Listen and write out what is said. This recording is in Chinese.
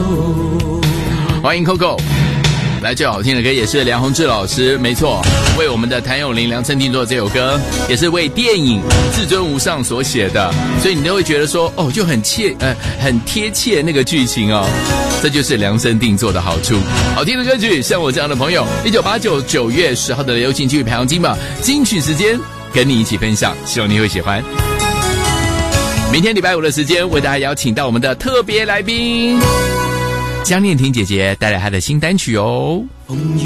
欢迎 Coco。来，最好听的歌也是梁宏志老师，没错，为我们的谭咏麟量身定做这首歌，也是为电影《至尊无上》所写的，所以你都会觉得说，哦，就很贴切那个剧情哦，这就是量身定做的好处。好听的歌曲，像我这样的朋友，1989 9月10号的流行金曲排行金榜金曲时间，跟你一起分享，希望你会喜欢。明天礼拜五的时间，为大家邀请到我们的特别来宾江念婷姐姐带来她的新单曲哦。